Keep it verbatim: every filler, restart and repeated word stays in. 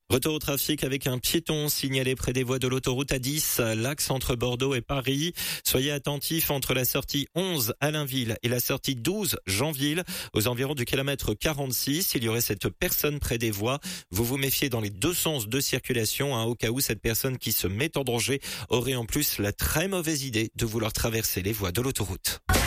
Retour au trafic avec un piéton signalé près des voies de l'autoroute A dix, l'axe entre Bordeaux et Paris. Soyez attentifs entre la sortie onze Allainville et la sortie douze Janville. Aux environs du kilomètre quarante-six, il y aurait cette personne près des voies. Vous vous méfiez dans les deux sens de circulation, hein, au cas où cette personne qui se met en danger aurait en plus la très mauvaise idée de vouloir traverser les voies de l'autoroute.